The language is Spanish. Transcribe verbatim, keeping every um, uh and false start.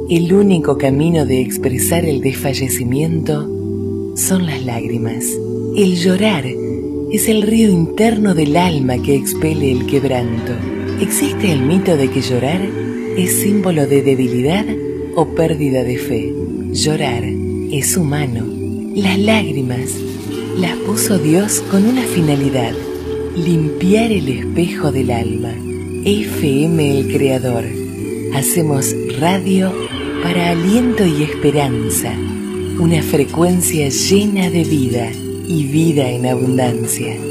El único camino de expresar el desfallecimiento son las lágrimas. El llorar es el río interno del alma que expele el quebranto. ¿Existe el mito de que llorar es símbolo de debilidad o pérdida de fe? Llorar es humano. Las lágrimas las puso Dios con una finalidad: limpiar el espejo del alma. F M El Creador. Hacemos radio para aliento y esperanza. Una frecuencia llena de vida y vida en abundancia.